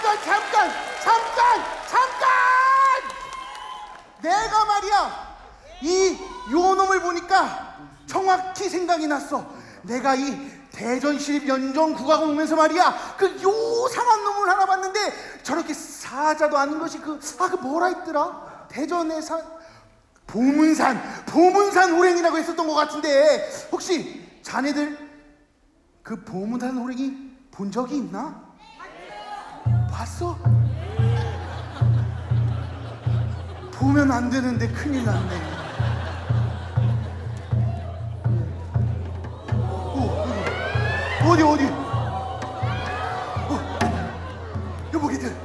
잠깐! 내가 말이야, 이 요놈을 보니까 정확히 생각이 났어. 내가 이 대전시립 연정국악원 오면서 말이야, 그 요상한 놈을 하나 봤는데, 저렇게 사자도 아닌 것이 그 뭐라 했더라? 대전에 보문산 호랭이라고 했었던 것 같은데, 혹시 자네들 그 보문산 호랭이 본 적이 있나? 봤어? 보면 안 되는데 큰일 났네. 어디? 여보기들,